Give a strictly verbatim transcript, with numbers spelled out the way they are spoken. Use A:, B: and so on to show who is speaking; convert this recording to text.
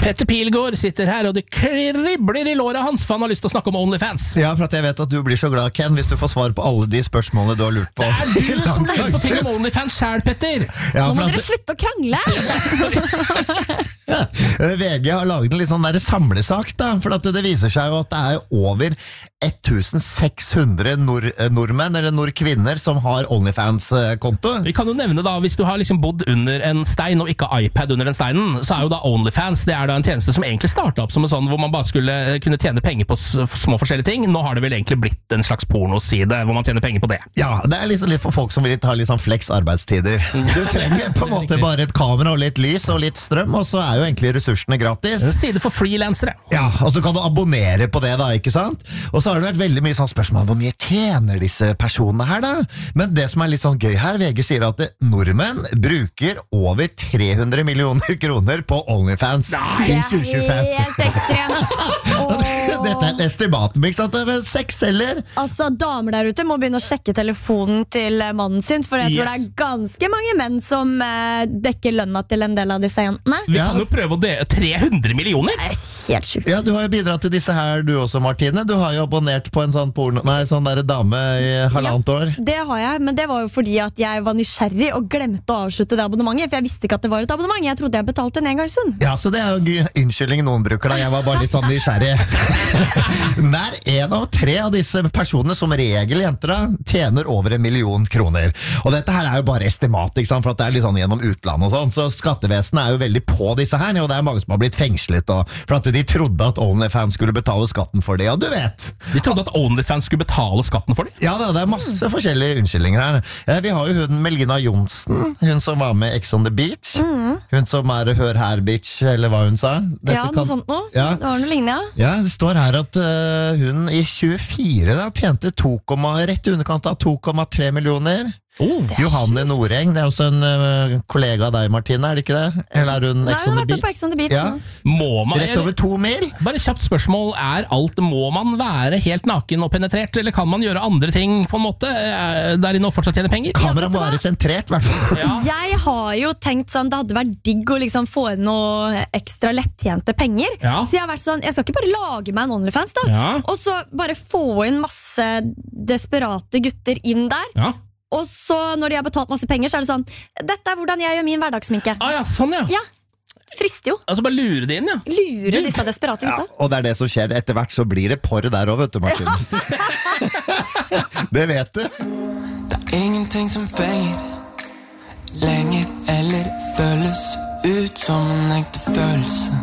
A: Petter Pilgaard sitter her, og det kribler i låret hans, for han har lyst til å snakke om OnlyFans.
B: Ja, for at jeg vet at du blir så glad, Ken, hvis du får svar på alle de spørsmålene du har lurt på.
A: Det er du som lurer på ting om OnlyFans selv, Petter.
C: Ja, Nå må dere slutte å krangle.
B: Ja. V G har laget en litt sånn der samlesak, da, for at det viser seg jo at det er over seks hundre nord nordmenn eller nordkvinner som har OnlyFans-konto.
A: Vi kan jo nevne da, hvis du har liksom bodd under en stein og ikke iPad under den steinen, så er jo da OnlyFans, det er da en tjeneste som egentlig startet opp som en sånn hvor man bare skulle kunne tjene penger på små forskjellige ting. Nå har det vel egentlig blitt en slags pornoside hvor man tjener penger på det.
B: Ja, det er liksom litt for folk som vil ha litt sånn flex arbeidstider. Du trenger på en måte bare et kamera og litt lys og litt strøm, og så er jo egentlig ressursene gratis.
A: En side for freelancere.
B: Ja, og så kan du abonnere på det da, ikke sant? Og så har det vært veldig mye sånn spørsmål, hvor mye tjener disse personene her da? Men det som er litt sånn gøy her, V G sier at nordmenn bruker over tre hundre millioner kroner på OnlyFans i tjue tjuefem.
C: Helt ekstremt.
B: Dette er et estimat, ikke sant? Det er seks selger.
C: Altså, damer der ute må begynne å sjekke telefonen til mannen sin, for jeg tror
A: Yes.
C: det er ganske mange menn som eh, dekker lønna til en del av disse jentene.
A: Vi
B: Ja.
A: kan jo prøve å dele tre hundre millioner.
C: Det er helt sjukt.
B: Ja, du har jo bidratt til disse her, du også, Martine. Du har jo abonnert på en sånn porno, nei, sånn der dame i halvannet år.
C: Det har jeg, men det var jo fordi at jeg var nysgjerrig og glemte å avslutte det abonnementet, for jeg visste ikke at det var et abonnement. Jeg trodde jeg betalte en engangssum.
B: Ja, så det er jo en unnskyldning noen bruker da. Jeg var bare litt sånn nysgjerrig. Nær en av tre av disse personene, som regel jenter da, tjener over en million kroner. Og dette her er jo bare estimat, ikke sant? For at det er litt sånn gjennom utland og sånn. Så skattevesenet er jo veldig på disse her, og det er mange som har blitt fengslet, og for at de trodde at OnlyFans skulle betale skatten for det, og du vet.
A: Vi trodde at OnlyFans skulle betale skatten for det.
B: Ja da, det er masse forskjellige unnskyldninger her. Eh, Vi har jo hun Melina Johnsen, hun som var med Ex on the Beach. Hun som er Hør her, bitch, eller hva hun sa. Dette
C: Ja, noe
B: kan-
C: sånt nå.
B: Ja.
C: Det var noe lignende, ja.
B: Ja, det står her at uh, hun i tjuefire da, tjente to, rett i underkant av to komma tre millioner.
A: Oh.
B: Johanne Noreng, det er også en uh, kollega av deg, Martine, er det ikke det? Eller er hun
C: Nei,
B: Ex
C: hun
B: on
C: har
B: the
C: vært med på
B: Beach?
C: Ex on the Beach.
B: Ja,
C: nå.
A: Må man,
B: rett over to mil.
A: Bare kjapt spørsmål, er alt, må man være helt naken og penetrert, eller kan man gjøre andre ting på en måte, eh, der inne og fortsatt tjene penger?
B: Kamera må være sentrert, i hvert fall.
A: Ja.
C: Jeg har jo tenkt sånn, det hadde vært digg å liksom få inn noe ekstra lettjente penger.
A: Ja.
C: Så jeg har vært sånn, jeg skal ikke bare lage meg en OnlyFans da,
A: Ja.
C: og så bare få inn masse desperate gutter inn der.
A: Ja.
C: Og så når de har betalt masse penger, så er det sånn, dette er hvordan jeg gjør min hverdagsminke.
A: Ah, ja, sånn ja.
C: Ja, frister jo.
A: Altså bare lure det inn, ja.
C: Lure disse desperate
B: Ja,
C: gutta.
B: og det er det som skjer. Etter hvert så blir det porr der også, vet du, Martin. Det vet du.
D: Det er ingenting som fenger lenger eller føles ut som en ekte følelse.